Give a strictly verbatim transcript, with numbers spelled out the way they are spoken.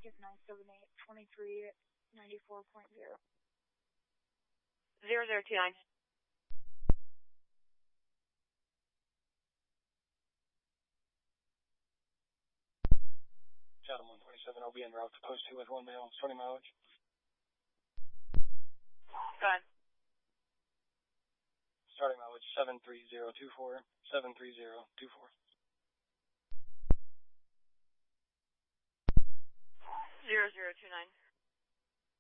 ticket nine seven eight, twenty-three ninety-four point zero. zero zero two nine. Chatham one twenty-seven, I'll be en route to post two with one mail, starting mileage. Go ahead. Starting mileage seven three zero two four, seven three zero two four. zero zero two nine.